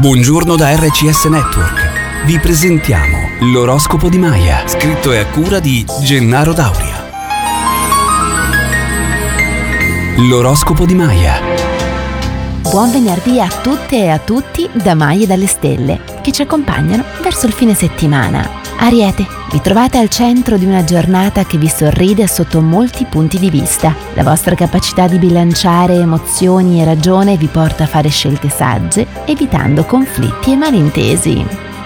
Buongiorno da RCS Network. Vi presentiamo l'oroscopo di Maya, scritto e a cura di Gennaro Dauria. L'oroscopo di Maya. Buon venerdì a tutte e a tutti da Maya e dalle stelle, che ci accompagnano verso il fine settimana. Ariete, vi trovate al centro di una giornata che vi sorride sotto molti punti di vista. La vostra capacità di bilanciare emozioni e ragione vi porta a fare scelte sagge, evitando conflitti e malintesi.